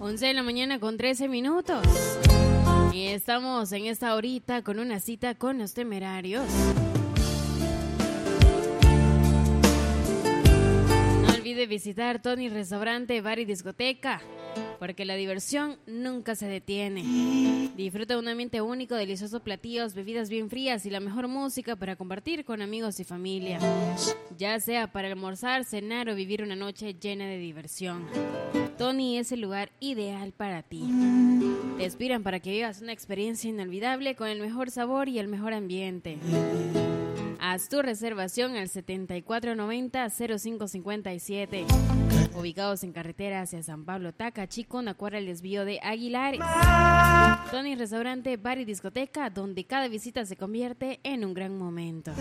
11 de la mañana con 13 minutos. Y estamos en esta horita con una cita con los temerarios. No olvide visitar Tony Restaurante, Bar y Discoteca, porque la diversión nunca se detiene. Disfruta de un ambiente único, deliciosos platillos, bebidas bien frías y la mejor música para compartir con amigos y familia. Ya sea para almorzar, cenar o vivir una noche llena de diversión. Tony es el lugar ideal para ti. Te inspiran para que vivas una experiencia inolvidable con el mejor sabor y el mejor ambiente. Haz tu reservación al 7490-0557. Ubicados en carretera hacia San Pablo, Tacachico, una cuadra del desvío de Aguilares. Tony Restaurante, Bar y Discoteca, donde cada visita se convierte en un gran momento.